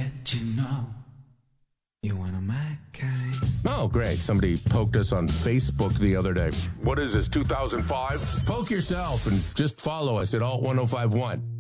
let you know you're one of my kind. Oh, great. Somebody poked us on Facebook the other day. What is this, 2005? Poke yourself and just follow us at Alt1051.